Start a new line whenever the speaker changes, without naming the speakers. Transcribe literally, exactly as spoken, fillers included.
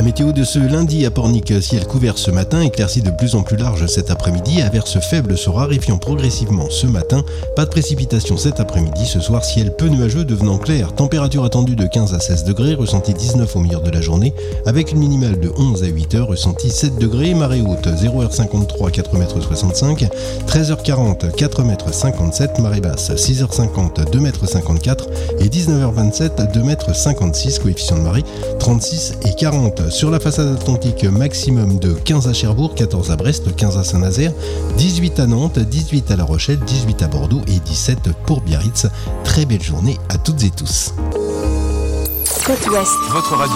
météo de ce lundi à Pornic, ciel couvert ce matin, éclairci de plus en plus large cet après-midi, averses faibles se raréfiant progressivement ce matin, pas de précipitations cet après-midi, ce soir ciel peu nuageux devenant clair, température attendue de quinze à seize degrés, ressenti dix-neuf au milieu de la journée, avec une minimale de onze à huit heures, ressenti sept degrés, marée haute zéro heure cinquante-trois, quatre mètres soixante-cinq, treize heures quarante, quatre mètres cinquante-sept, marée basse six heures cinquante, deux mètres cinquante-quatre et dix-neuf heures vingt-sept, deux mètres cinquante-six, coefficient de marée trente-six et quarante. Sur la façade atlantique, maximum de quinze à Cherbourg, quatorze à Brest, quinze à Saint-Nazaire, dix-huit à Nantes, dix-huit à La Rochelle, dix-huit à Bordeaux et dix-sept pour Biarritz. Très belle journée à toutes et tous.
Côte Ouest.
Votre radio